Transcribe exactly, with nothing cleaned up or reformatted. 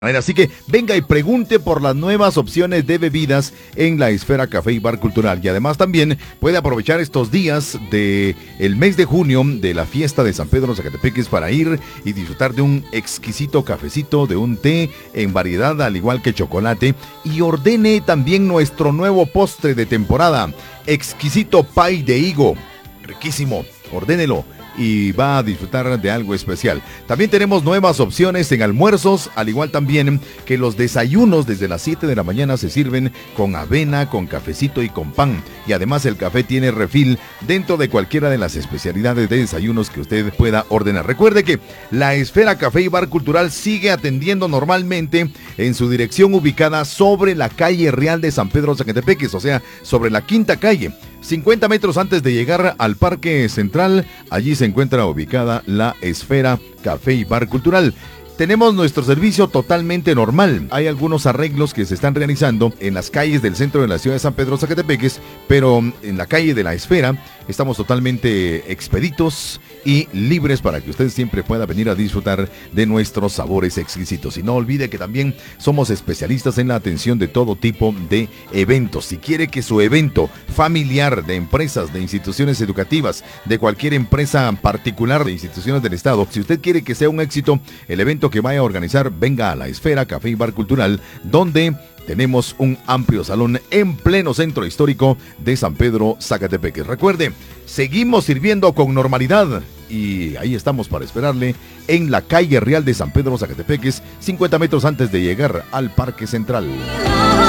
Así que venga y pregunte por las nuevas opciones de bebidas en la Esfera Café y Bar Cultural. Y además también puede aprovechar estos días del mes de junio de la fiesta de San Pedro Zacatepeques para ir y disfrutar de un exquisito cafecito, de un té en variedad, al igual que chocolate. Y ordene también nuestro nuevo postre de temporada, exquisito pie de higo. Riquísimo, ordénelo y va a disfrutar de algo especial. También tenemos nuevas opciones en almuerzos, al igual también que los desayunos desde las siete de la mañana se sirven con avena, con cafecito y con pan. Y además el café tiene refil dentro de cualquiera de las especialidades de desayunos que usted pueda ordenar. Recuerde que la Esfera Café y Bar Cultural sigue atendiendo normalmente en su dirección ubicada sobre la calle Real de San Pedro Zacatepeques, o sea, sobre la quinta calle. cincuenta metros antes de llegar al Parque Central, allí se encuentra ubicada la Esfera Café y Bar Cultural. Tenemos nuestro servicio totalmente normal. Hay algunos arreglos que se están realizando en las calles del centro de la ciudad de San Pedro Zacatepeques, pero en la calle de la Esfera estamos totalmente expeditos y libres para que usted siempre pueda venir a disfrutar de nuestros sabores exquisitos. Y no olvide que también somos especialistas en la atención de todo tipo de eventos. Si quiere que su evento familiar, de empresas, de instituciones educativas, de cualquier empresa particular, de instituciones del Estado, si usted quiere que sea un éxito el evento que vaya a organizar, venga a la Esfera Café y Bar Cultural, donde tenemos un amplio salón en pleno centro histórico de San Pedro Zacatepeques. Recuerde, seguimos sirviendo con normalidad y ahí estamos para esperarle en la calle Real de San Pedro Zacatepeques, cincuenta metros antes de llegar al Parque Central.